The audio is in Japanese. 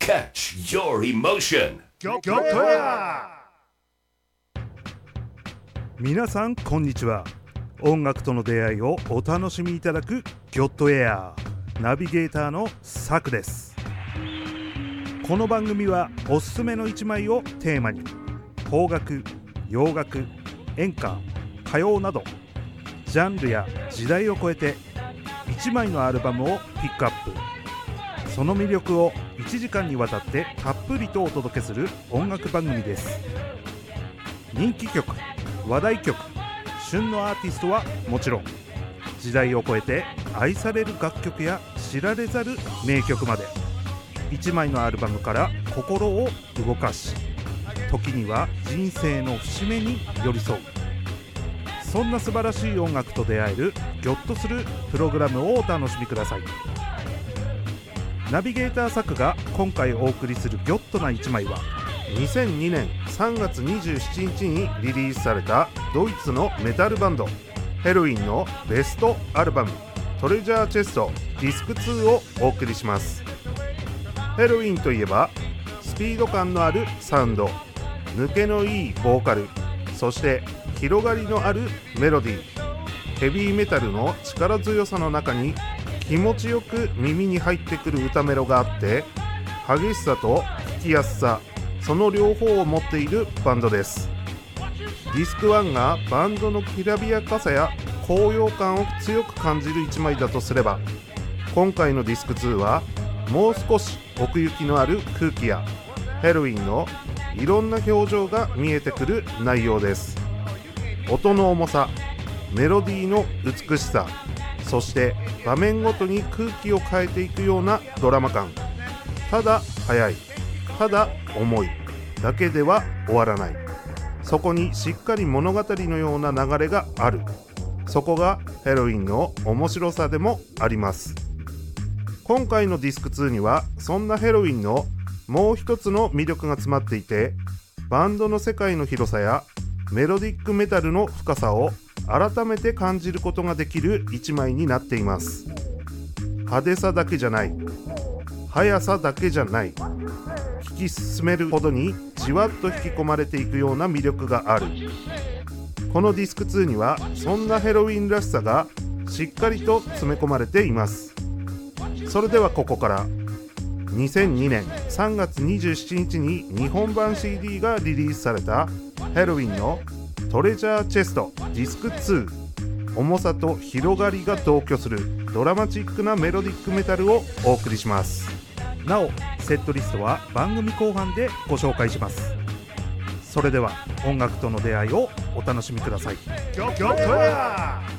Catch your emotion. 皆さんこんにちは。音楽との出会いをお楽しみいただくギョットエアーナビゲーターのサクです。この番組はおすすめの一枚をテーマに邦楽、洋楽、演歌、歌謡などジャンルや時代を超えて一枚のアルバムをピックアップ、その魅力を1時間にわたってたっぷりとお届けする音楽番組です。人気曲、話題曲、旬のアーティストはもちろん、時代を超えて愛される楽曲や知られざる名曲まで、一枚のアルバムから心を動かし、時には人生の節目に寄り添う、そんな素晴らしい音楽と出会えるギョッとするプログラムをお楽しみください。ナビゲーターサクが今回お送りするギョッとな一枚は、2002年3月27日にリリースされたドイツのメタルバンドヘロウィンのベストアルバムトレジャーチェストディスク2をお送りします。ヘロウィンといえばスピード感のあるサウンド、抜けのいいボーカル、そして広がりのあるメロディー、ヘビーメタルの力強さの中に気持ちよく耳に入ってくる歌メロがあって、激しさと聴きやすさ、その両方を持っているバンドです。ディスク1がバンドのきらびやかさや高揚感を強く感じる一枚だとすれば、今回のディスク2はもう少し奥行きのある空気やヘロウィンのいろんな表情が見えてくる内容です。音の重さ、メロディーの美しさ、そして場面ごとに空気を変えていくようなドラマ感、ただ速い、ただ重いだけでは終わらない、そこにしっかり物語のような流れがある、そこがヘロウィンの面白さでもあります。今回のディスク2にはそんなヘロウィンのもう一つの魅力が詰まっていて、バンドの世界の広さやメロディックメタルの深さを改めて感じることができる一枚になっています。派手さだけじゃない、速さだけじゃない、引き進めるほどにじわっと引き込まれていくような魅力がある。このディスク2にはそんなヘロウィンらしさがしっかりと詰め込まれています。それではここから2002年3月27日に日本版 CD がリリースされたヘロウィンのトレジャーチェストディスク2、重さと広がりが同居するドラマチックなメロディックメタルをお送りします。なおセットリストは番組後半でご紹介します。それでは音楽との出会いをお楽しみください。